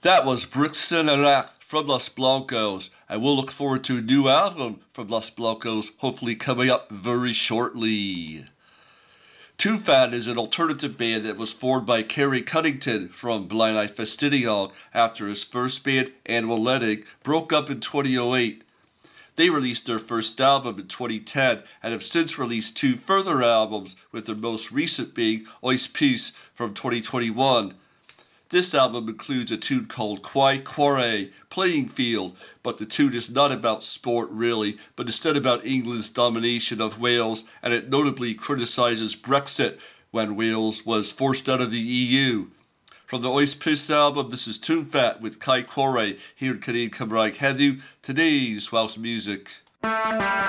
That was Brixton and from Los Blancos, and we'll look forward to a new album from Los Blancos, hopefully coming up very shortly. Too Fat is an alternative band that was formed by Kerry Cunnington from Blind Eye Fastidion after his first band, Animal Letting, broke up in 2008. They released their first album in 2010 and have since released two further albums, with their most recent being Ois Peace from 2021. This album includes a tune called Quai Quare, Playing Field, but the tune is not about sport really, but instead about England's domination of Wales, and it notably criticises Brexit when Wales was forced out of the EU. From the Ois Peace album, this is Too Fat with Quai Quare here in Canadian Cymraeg Heddiw, today's Welsh music.